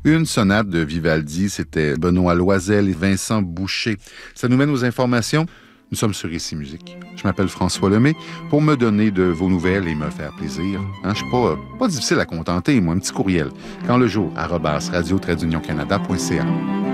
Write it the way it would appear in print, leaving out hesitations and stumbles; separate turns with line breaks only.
Une sonate de Vivaldi, c'était Benoît Loisel et Vincent Boucher. Ça nous mène aux informations. Nous sommes sur Ici Musique. Je m'appelle François Lemay. Pour me donner de vos nouvelles et me faire plaisir, je suis pas difficile à contenter, moi, un petit courriel. Quand le jour, @radio-canada.ca.